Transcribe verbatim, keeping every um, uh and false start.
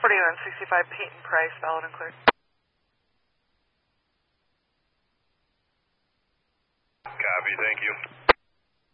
forty-one sixty-five Peyton Price, valid and clear. Copy, thank you.